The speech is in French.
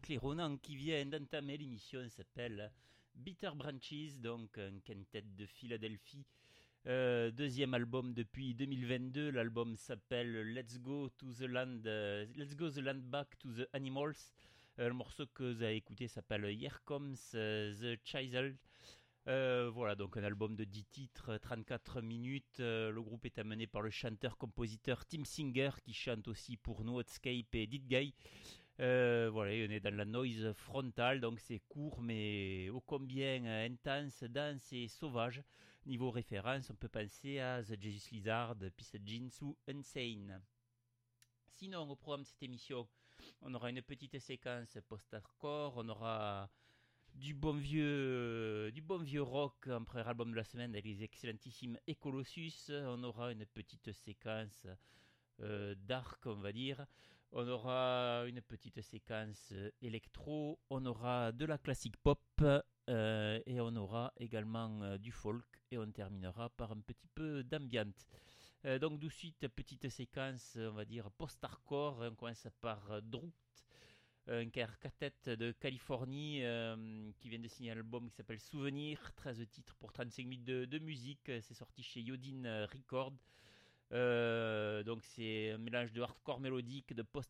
donc les Ronan qui viennent d'entamer l'émission s'appelle Bitter Branches, donc un quintet de Philadelphie. Deuxième album depuis 2022. L'album s'appelle Let's Go the Land Back to the Animals. Le morceau que vous avez écouté s'appelle Here Comes the Chisel. Voilà, donc un album de 10 titres, 34 minutes. Le groupe est amené par le chanteur-compositeur Tim Singer qui chante aussi pour No Escape et Dit Guy. Voilà, on est dans la noise frontale, donc c'est court mais ô combien intense, dense et sauvage. Niveau référence, on peut penser à The Jesus Lizard, Peace Jeans ou Insane. Sinon, au programme de cette émission, on aura une petite séquence post-hardcore, on aura du bon vieux rock en premier album de la semaine avec les excellentissimes Ecolossus. On aura une petite séquence dark, on va dire. On aura une petite séquence électro. On aura de la classique pop. Et on aura également du folk. Et on terminera par un petit peu d'ambient. Donc, tout de suite, petite séquence, on va dire, post-hardcore. On commence par Droot, un quartet de Californie qui vient de signer un album qui s'appelle Souvenir, 13 titres pour 35 minutes de musique. C'est sorti chez Yodin Records. Donc c'est un mélange de hardcore mélodique, de